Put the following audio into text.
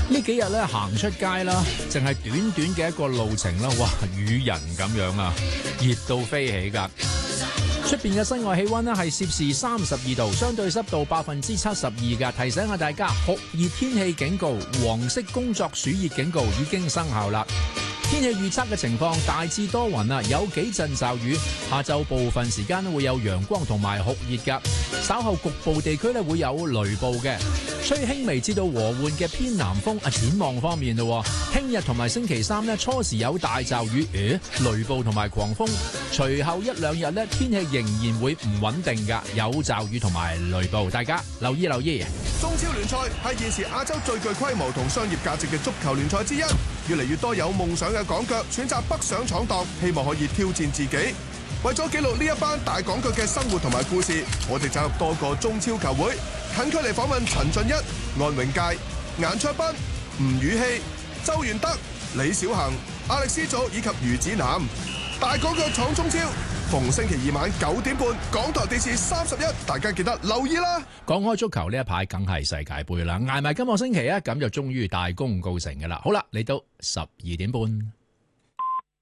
呢幾日咧行出街啦，淨係短短嘅一個路程啦，哇，雨人咁樣啊，熱到飛起㗎。出邊嘅室外氣溫呢係攝氏32度，相對濕度72%㗎。提醒下大家，酷熱天氣警告、黃色工作暑熱警告已經生效啦。天氣預測嘅情況大致多雲啊，有幾陣驟雨。下晝部分時間會有陽光同埋酷熱㗎，稍後局部地區咧會有雷暴嘅，吹輕微至到和緩嘅偏南風。展望方面咯，聽日同埋星期三呢，初時有大驟雨，雷暴同埋狂風。隨後一兩日呢，天氣仍然會唔穩定㗎，有驟雨同埋雷暴，大家留意留意。 中超聯賽係現時亞洲最具規模同商業價值嘅足球聯賽之一，越嚟越多有夢想嘅港腳選擇北上闖蕩，希望可以挑戰自己。為咗記錄呢一班大港腳嘅生活同埋故事，我哋走入多個中超球會，近距離訪問陳俊一、安永佳、顏卓彬、吳宇希、周元德、李小恒、亞力斯祖以及余子南。大港腳闖中超，逢星期二晚9點半，港台電視31，大家記得留意啦。 講開足球呢一排，梗係世界盃啦，捱埋今個星期啊，咁就終於大功告成㗎啦。好啦，嚟到12點半。